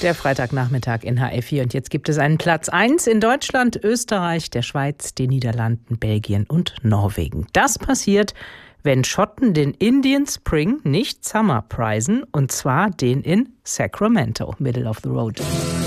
Der Freitagnachmittag in HR4 und jetzt gibt es einen Platz 1 in Deutschland, Österreich, der Schweiz, den Niederlanden, Belgien und Norwegen. Das passiert, wenn Schotten den Indian Spring nicht Summer preisen, und zwar den in Sacramento, Middle of the Road.